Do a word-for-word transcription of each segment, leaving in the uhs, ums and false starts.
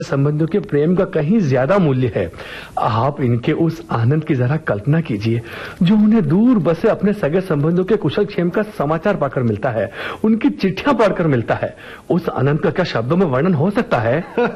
संबंधों के प्रेम का कहीं ज्यादा मूल्य है। आप इनके उस आनंद की जरा कल्पना कीजिए जो उन्हें दूर बसे अपने सगे संबंधों के कुशल क्षेम का समाचार पाकर मिलता है, उनकी चिट्ठियां पढ़कर मिलता है। उस आनंद का क्या शब्दों में वर्णन हो सकता है?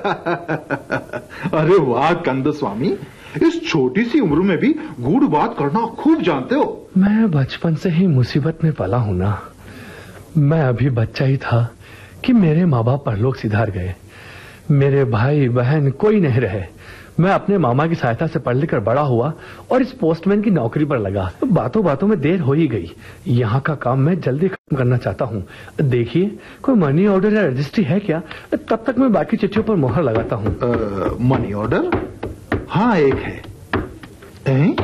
अरे वाह कंद स्वामी, इस छोटी सी उम्र में भी गूढ़ बात करना खूब जानते हो। मैं बचपन से ही मुसीबत में पला हूं ना। मैं अभी बच्चा ही था कि मेरे माँ बाप परलोक सिधार गए। मेरे भाई बहन कोई नहीं रहे। मैं अपने मामा की सहायता से पढ़ लिखकर बड़ा हुआ और इस पोस्टमैन की नौकरी पर लगा। बातों बातों में देर हो ही गई। यहाँ का काम मैं जल्दी खत्म करना चाहता हूँ। देखिए, कोई मनी ऑर्डर या रजिस्ट्री है क्या? तब तक मैं बाकी चिट्ठियों पर मोहर लगाता हूँ। Money order? हाँ, एक है। ए?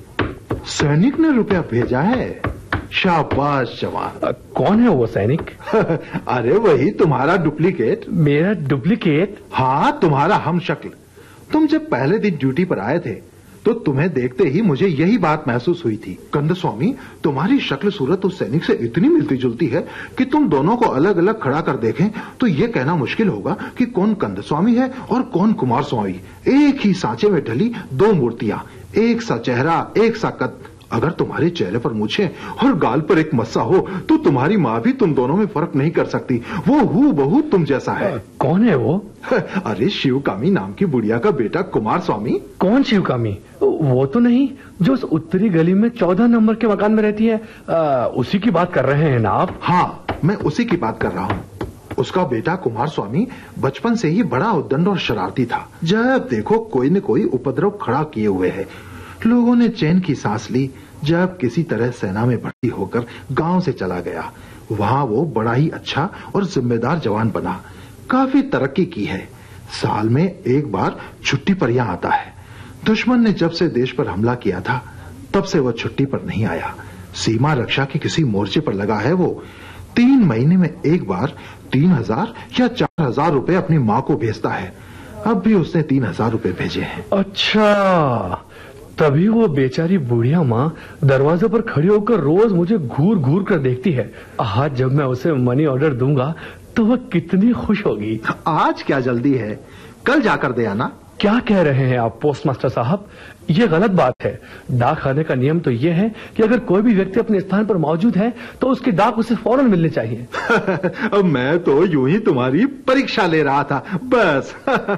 सैनिक ने रुपया भेजा है। शाबाश जवान। कौन है वो सैनिक? अरे वही तुम्हारा डुप्लीकेट। मेरा डुप्लीकेट? हाँ, तुम्हारा हमशक्ल। तुम जब पहले दिन ड्यूटी पर आए थे तो तुम्हें देखते ही मुझे यही बात महसूस हुई थी। कंद स्वामी, तुम्हारी शक्ल सूरत उस सैनिक से इतनी मिलती जुलती है कि तुम दोनों को अलग अलग खड़ा कर देखें तो ये कहना मुश्किल होगा कि कौन कंद स्वामी है और कौन कुमार स्वामी। एक ही सांचे में ढली दो मूर्तियां, एक सा चेहरा, एक सा कद। अगर तुम्हारे चेहरे पर मूछें और गाल पर एक मस्सा हो तो तुम्हारी माँ भी तुम दोनों में फर्क नहीं कर सकती। वो हूबहू तुम जैसा है। कौन है वो? अरे शिवकामी नाम की बुढ़िया का बेटा कुमार स्वामी। कौन शिवकामी? वो तो नहीं जो उस उत्तरी गली में चौदह नंबर के मकान में रहती है? आ, उसी की बात कर रहे हैं ना आप? हाँ, मैं उसी की बात कर रहा हूँ। उसका बेटा कुमार स्वामी बचपन से ही बड़ा उद्दंड और शरारती था। जब देखो कोई न कोई उपद्रव खड़ा किए हुए है। लोगों ने चैन की सांस ली जब किसी तरह सेना में भर्ती होकर गांव से चला गया। वहां वो बड़ा ही अच्छा और जिम्मेदार जवान बना। काफी तरक्की की है। साल में एक बार छुट्टी पर यहां आता है। दुश्मन ने जब से देश पर हमला किया था तब से वह छुट्टी पर नहीं आया। सीमा रक्षा के किसी मोर्चे पर लगा है वो। तीन महीने में एक बार तीन हजार या चार हजार रुपए अपनी माँ को भेजता है। अब भी उसने तीन हजार रुपए भेजे हैं। अच्छा, तभी वो बेचारी बुढ़िया माँ दरवाजे पर खड़ी होकर रोज मुझे घूर घूर कर देखती है। आज जब मैं उसे मनी ऑर्डर दूंगा तो वह कितनी खुश होगी। आज क्या जल्दी है, कल जाकर दे आना। क्या कह रहे हैं आप पोस्टमास्टर साहब? ये गलत बात है। डाक खाने का नियम तो ये है कि अगर कोई भी व्यक्ति अपने स्थान पर मौजूद है तो उसकी डाक उसे फौरन मिलनी चाहिए। अब मैं तो यूं ही तुम्हारी परीक्षा ले रहा था बस।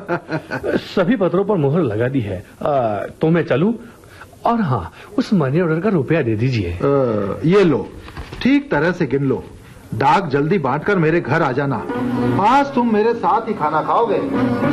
सभी पत्रों पर मोहर लगा दी है। आ, तो मैं चलूं? और हाँ, उस मनी ऑर्डर का रुपया दे दीजिए। ये लो, ठीक तरह से गिन लो। डाक जल्दी बांटकर मेरे घर आ जाना। आज तुम मेरे साथ ही खाना खाओगे।